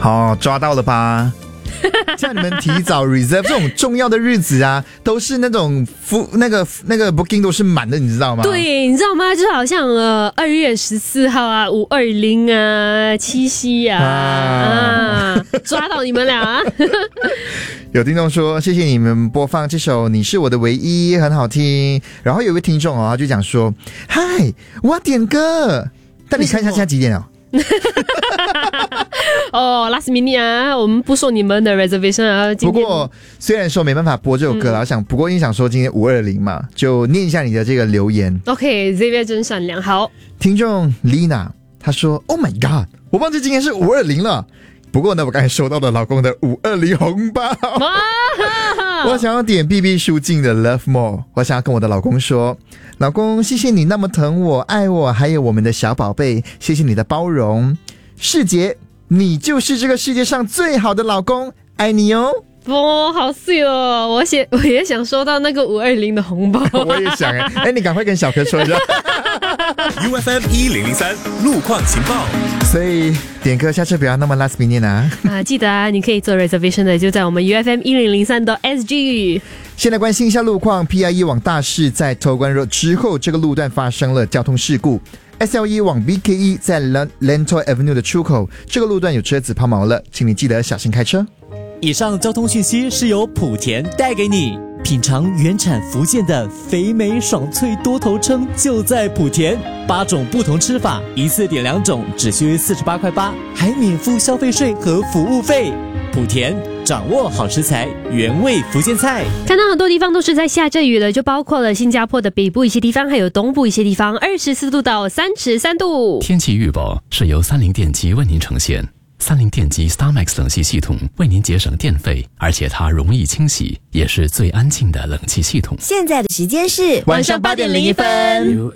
好，抓到了吧？叫你们提早 reserve 这种重要的日子啊，都是那种那个 booking 都是满的，你知道吗？ 对，你知道吗？就好像2月14号啊，520啊，七夕啊，抓到你们俩啊！ 有听众说谢谢你们播放这首《你是我的唯一》，很好听。然后有一位听众他就讲说，嗨，我要点歌，但你看一下现在几点了？ last minute 啊，我们不收你们的 reservation 啊。 不过虽然说没办法播这首歌了，不过因为想说今天520嘛，就念一下你的这个留言。 OK， Xavier 真善良。好， 听众 Lina 她说 ，Oh my God， 我忘记今天是520了。不过呢，我刚才收到了老公的520红包。我想要点 BB 书静的 Love More， 我想要跟我的老公说，老公，谢谢你那么疼我、爱我，还有我们的小宝贝，谢谢你的包容。世杰，你就是这个世界上最好的老公，爱你哦。 好碎哦！我也想收到那个520的红包。 我也想你赶快跟小柯说一下。 UFM 1003路况情报。 所以点歌下次不要那么 last minute 啊！ 记得啊，你可以做 reservation 的，就在我们 UFM1003.SG。 先来关心一下路况 ，PIE 往大市在头关 Road 之后，这个路段发生了交通事故。SLE 往 BKE 在 Lentor Avenue 的出口，这个路段有车子抛锚了，请你记得小心开车。 以上交通讯息是由莆田带给你。品尝原产福建的肥美爽脆多头称就在莆田，8种不同吃法，一次点2种，只需48.8块，还免付消费税和服务费。莆田掌握好食材，原味福建菜。 看到很多地方都是在下着雨了，就包括了新加坡的北部一些地方，还有东部一些地方，24度到33度。 天气预报是由30电机为您呈现。30电机 StarMax 冷气系统为您节省电费，而且它容易清洗，也是最安静的冷气系统。 现在的时间是晚上8点01分。